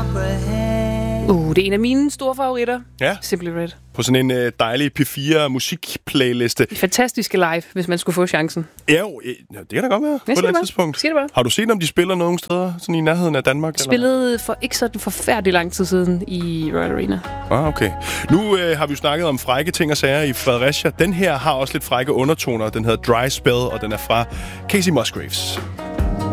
Det er en af mine store favoritter. Ja. Simply Red. På sådan en dejlig P4 musikplayliste. Fantastiske live, hvis man skulle få chancen. Ja, det kan da godt være. På et eller andet tidspunkt. Sig det bare. Har du set, om de spiller nogen steder sådan i nærheden af Danmark? Spillede for ikke så forfærdelig lang tid siden i Royal Arena. Okay. Nu har vi jo snakket om frække ting og sager i Fredericia. Den her har også lidt frække undertoner. Den hedder Dry Spell, og den er fra Casey Musgraves.